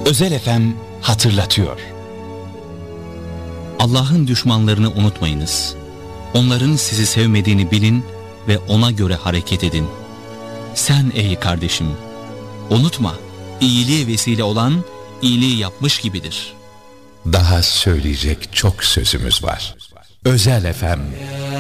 Özel FM hatırlatıyor. Allah'ın düşmanlarını unutmayınız. Onların sizi sevmediğini bilin ve ona göre hareket edin. Sen ey kardeşim, unutma, iyiliğe vesile olan iyiliği yapmış gibidir. Daha söyleyecek çok sözümüz var. Özel FM